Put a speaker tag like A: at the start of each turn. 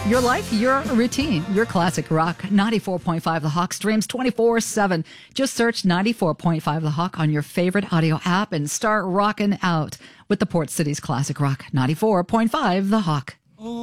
A: Your life, your routine, your classic rock. 94.5 The Hawk streams 24/7. Just search 94.5 The Hawk on your favorite audio app and start rocking out with the Port City's classic rock. 94.5 The Hawk.